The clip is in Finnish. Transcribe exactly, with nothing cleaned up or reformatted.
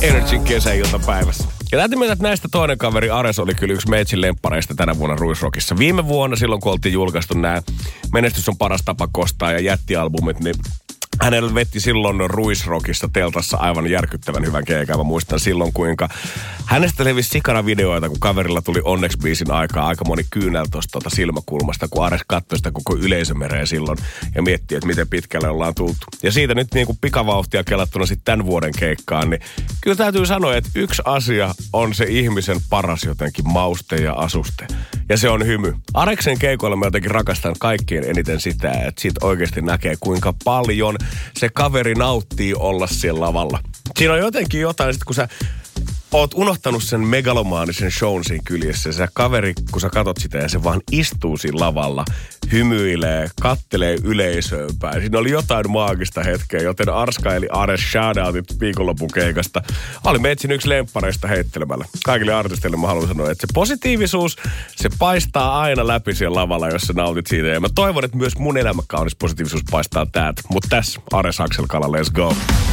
Energyn kesäiltapäivässä. Ja täytyy myöntää, että näistä toinen kaveri Ares oli kyllä yksi meitsin lemppareista tänä vuonna Ruisrockissa. Viime vuonna silloin, kun oltiin julkaistu nämä Menestys on paras tapa kostaa ja jättialbumit, niin hänellä vetti silloin Ruisrockissa teltassa aivan järkyttävän hyvän keikan. Mä muistan silloin, kuinka hänestä levisi sikana videoita, kun kaverilla tuli onneksi biisin aikaa aika moni kyynel tuosta tuota silmäkulmasta, kun Ares katsoi sitä koko yleisömereen silloin ja miettii, että miten pitkälle ollaan tultu. Ja siitä nyt niin kuin pikavauhtia kelattuna sitten tämän vuoden keikkaan, niin kyllä täytyy sanoa, että yksi asia on se ihmisen paras jotenkin mauste ja asuste. Ja se on hymy. Areksen keikoilla mä jotenkin rakastan kaikkien eniten sitä, että siitä oikeasti näkee, kuinka paljon se kaveri nauttii olla siellä lavalla. Siinä on jotenkin jotain, sit kun sä oot unohtanut sen megalomaanisen shown siinä kyljessä. Se kaveri, kun sä katot sitä ja se vaan istuu siinä lavalla, hymyilee, kattelee yleisöön päin. Siinä oli jotain maagista hetkeä, joten Arska eli Ares shoutoutit viikonlopun keikasta. Oli meitsin yksi lemppareista heittelemällä. Kaikille artisteille mä haluan sanoa, että se positiivisuus, se paistaa aina läpi siellä lavalla, jos sä nautit siitä. Ja mä toivon, että myös mun elämäkaunis positiivisuus paistaa täältä. Mutta tässä Ares Akselkala, let's go.